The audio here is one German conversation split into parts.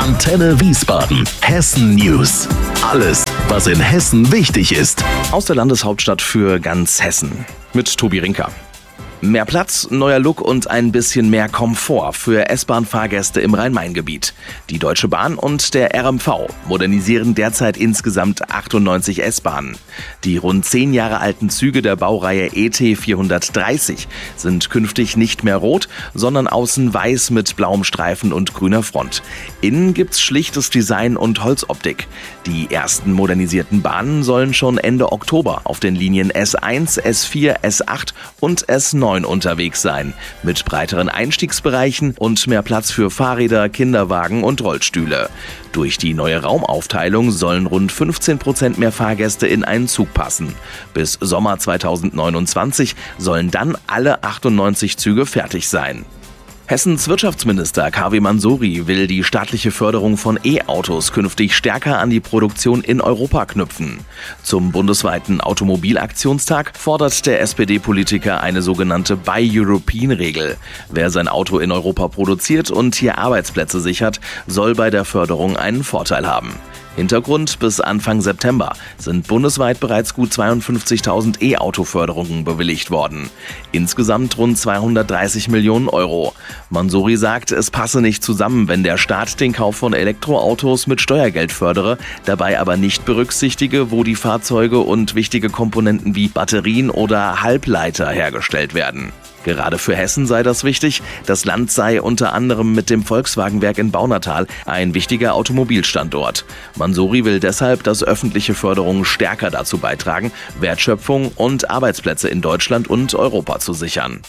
Antenne Wiesbaden. Hessen News. Alles, was in Hessen wichtig ist. Aus der Landeshauptstadt für ganz Hessen. Mit Tobi Rinker. Mehr Platz, neuer Look und ein bisschen mehr Komfort für S-Bahn-Fahrgäste im Rhein-Main-Gebiet. Die Deutsche Bahn und der RMV modernisieren derzeit insgesamt 98 S-Bahnen. Die rund 10 Jahre alten Züge der Baureihe ET 430 sind künftig nicht mehr rot, sondern außen weiß mit blauem Streifen und grüner Front. Innen gibt's schlichtes Design und Holzoptik. Die ersten modernisierten Bahnen sollen schon Ende Oktober auf den Linien S1, S4, S8 und S9 unterwegs sein, mit breiteren Einstiegsbereichen und mehr Platz für Fahrräder, Kinderwagen und Rollstühle. Durch die neue Raumaufteilung sollen rund 15% mehr Fahrgäste in einen Zug passen. Bis Sommer 2029 sollen dann alle 98 Züge fertig sein. Hessens Wirtschaftsminister K.W. Mansouri will die staatliche Förderung von E-Autos künftig stärker an die Produktion in Europa knüpfen. Zum bundesweiten Automobilaktionstag fordert der SPD-Politiker eine sogenannte Buy European-Regel. Wer sein Auto in Europa produziert und hier Arbeitsplätze sichert, soll bei der Förderung einen Vorteil haben. Hintergrund: bis Anfang September sind bundesweit bereits gut 52.000 E-Auto-Förderungen bewilligt worden. Insgesamt rund 230 Millionen Euro. Mansouri sagt, es passe nicht zusammen, wenn der Staat den Kauf von Elektroautos mit Steuergeld fördere, dabei aber nicht berücksichtige, wo die Fahrzeuge und wichtige Komponenten wie Batterien oder Halbleiter hergestellt werden. Gerade für Hessen sei das wichtig. Das Land sei unter anderem mit dem Volkswagenwerk in Baunatal ein wichtiger Automobilstandort. Mansouri will deshalb, dass öffentliche Förderungen stärker dazu beitragen, Wertschöpfung und Arbeitsplätze in Deutschland und Europa zu sichern.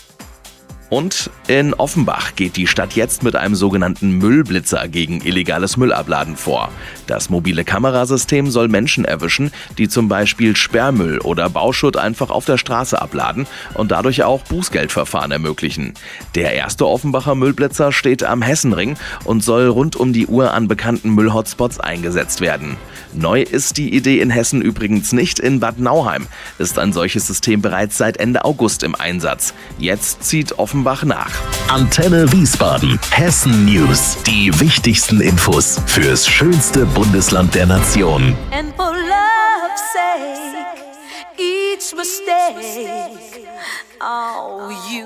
Und in Offenbach geht die Stadt jetzt mit einem sogenannten Müllblitzer gegen illegales Müllabladen vor. Das mobile Kamerasystem soll Menschen erwischen, die zum Beispiel Sperrmüll oder Bauschutt einfach auf der Straße abladen und dadurch auch Bußgeldverfahren ermöglichen. Der erste Offenbacher Müllblitzer steht am Hessenring und soll rund um die Uhr an bekannten Müllhotspots eingesetzt werden. Neu ist die Idee in Hessen übrigens nicht. In Bad Nauheim ist ein solches System bereits seit Ende August im Einsatz. Jetzt zieht Offenbach nach. Antenne Wiesbaden. Hessen News. Die wichtigsten Infos fürs schönste Bundesland der Nation. And for love's sake, each mistake, oh, you